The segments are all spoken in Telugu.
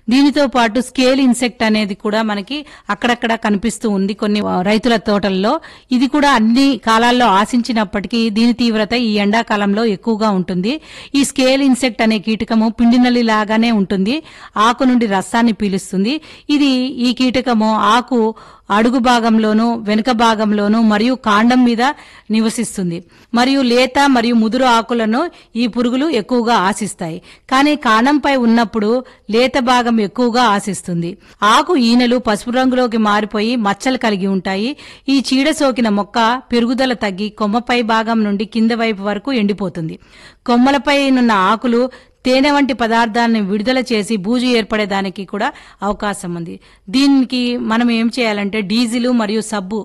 దీనితో పాటు స్కేల్ ఇన్సెక్ట్ అనేది కూడా మనకి అక్కడక్కడ కనిపిస్తూ ఉంది కొన్ని రైతుల తోటల్లో. ఇది కూడా అన్ని కాలాల్లో ఆశించినప్పటికీ దీని తీవ్రత ఈ ఎండాకాలంలో ఎక్కువగా ఉంటుంది. ఈ స్కేల్ ఇన్సెక్ట్ అనే కీటకము పిండినల్లి లాగానే ఉంటుంది. ఆకు నుండి రసాన్ని పీలుస్తుంది. ఈ కీటకము ఆకు అడుగు భాగంలోనూ వెనుక భాగంలోనూ మరియు కాండం మీద నివసిస్తుంది. మరియు లేత మరియు ముదురు ఆకులను ఈ పురుగులు ఎక్కువగా ఆశిస్తాయి. కానీ కాండంపై ఉన్నప్పుడు లేత భాగం ఎక్కువగా ఆశిస్తుంది. ఆకు ఈనెలు పసుపు రంగులోకి మారిపోయి మచ్చలు కలిగి ఉంటాయి. ఈ చీడ సోకిన మొక్క పెరుగుదల తగ్గి కొమ్మపై భాగం నుండి కింద వైపు వరకు ఎండిపోతుంది. కొమ్మలపై ఉన్న ఆకులు తేనె వంటి పదార్థాలను విడుదల చేసి బూజు ఏర్పడేదానికి కూడా అవకాశం ఉంది. దీనికి మనం ఏం చేయాలంటే డీజిల్ మరియు సబ్బు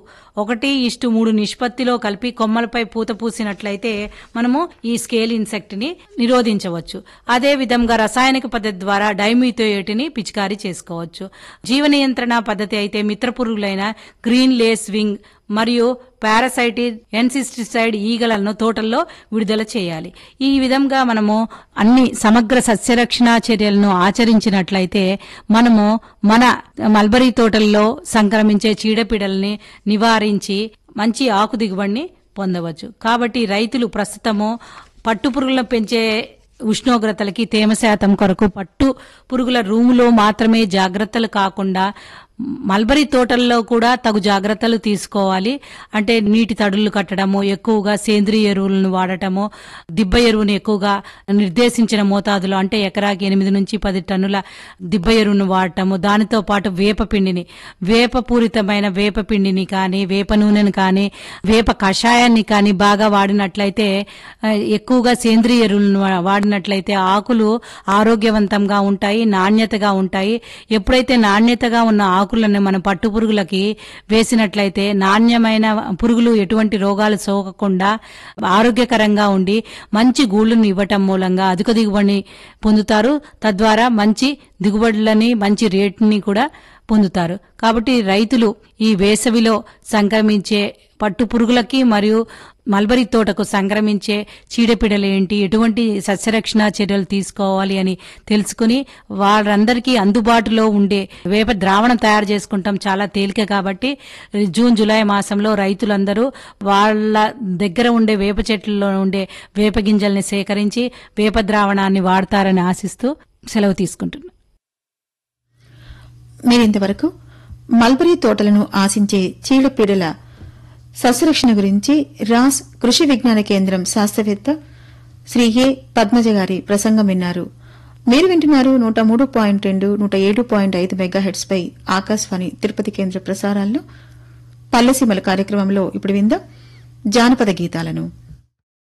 1:3 నిష్పత్తిలో కలిపి కొమ్మలపై పూత పూసినట్లయితే మనము ఈ స్కేల్ ఇన్సెక్ట్ ని నిరోధించవచ్చు. అదే విధంగా రసాయనిక పద్ధతి ద్వారా డైమిథోయేట్ని పిచికారీ చేసుకోవచ్చు. జీవ నియంత్రణ పద్ధతి అయితే మిత్ర పురుగులైన గ్రీన్ లేస్ వింగ్ మరియు పారాసైటిడ్ ఎన్సిస్టిసైడ్ ఈగలను తోటల్లో విడుదల చేయాలి. ఈ విధంగా మనము అన్ని సమగ్ర సస్యరక్షణ చర్యలను ఆచరించినట్లయితే మనము మన మల్బరీ తోటల్లో సంక్రమించే చీడపీడల్ని నివారించి మంచి ఆకు దిగుబడిని పొందవచ్చు. కాబట్టి రైతులు ప్రస్తుతము పట్టు పురుగులను పెంచే ఉష్ణోగ్రతలకి తేమ శాతం కొరకు పట్టు పురుగుల రూములో మాత్రమే జాగ్రత్తలు కాకుండా మల్బరీ తోటల్లో కూడా తగు జాగ్రత్తలు తీసుకోవాలి. అంటే నీటి తడులు కట్టడము, ఎక్కువగా సేంద్రియ ఎరువులను వాడటము, దిబ్బ ఎరువును ఎక్కువగా నిర్దేశించిన మోతాదులో అంటే ఎకరాకి 8 నుంచి 10 టన్నుల దిబ్బ ఎరువును వాడటము. దానితో పాటు వేపపిండిని, వేపపూరితమైన వేపపిండిని కానీ, వేప నూనెను కానీ, వేప కషాయాన్ని కానీ బాగా వాడినట్లయితే, ఎక్కువగా సేంద్రియ ఎరువులను వాడినట్లయితే ఆకులు ఆరోగ్యవంతంగా ఉంటాయి, నాణ్యతగా ఉంటాయి. ఎప్పుడైతే నాణ్యతగా ఉన్న ఆకులను మనం పట్టు పురుగులకి వేసినట్లయితే నాణ్యమైన పురుగులు ఎటువంటి రోగాలు సోకకుండా ఆరోగ్యకరంగా ఉండి మంచి గూళ్లను ఇవ్వటం మూలంగా అధిక దిగుబడిని పొందుతారు. తద్వారా మంచి దిగుబడులని మంచి రేటుని కూడా పొందుతారు. కాబట్టి రైతులు ఈ వేసవిలో సంక్రమించే పట్టు పురుగులకి మరియు మల్బరీ తోటకు సంక్రమించే చీడపీడలు ఏంటి, ఎటువంటి సస్యరక్షణ చర్యలు తీసుకోవాలి అని తెలుసుకుని వారందరికీ అందుబాటులో ఉండే వేప ద్రావణం తయారు చేసుకుంటాం. చాలా తేలిక కాబట్టి జూన్ జూలై మాసంలో రైతులందరూ వాళ్ళ దగ్గర ఉండే వేప చెట్లలో ఉండే వేప గింజల్ని సేకరించి వేప ద్రావణాన్ని వాడతారని ఆశిస్తూ సెలవు తీసుకుంటున్నాను. మీరింతవరకు మల్బరీ తోటలను ఆశించే చీడపీడల సస్యరక్షణ గురించి రాస్ కృషి విజ్ఞాన కేంద్రం శాస్త్రవేత్త శ్రీ ఏ పద్మజ గారి ప్రసంగం విన్నారు. మీరు వింటున్నారు 103.2, 107.5 మెగాహెర్ట్జ్ పై ఆకాశవాణి తిరుపతి కేంద్ర ప్రసారాల్లో పల్లెసీమల కార్యక్రమంలో ఇప్పుడు విందాం జానపద గీతాలను.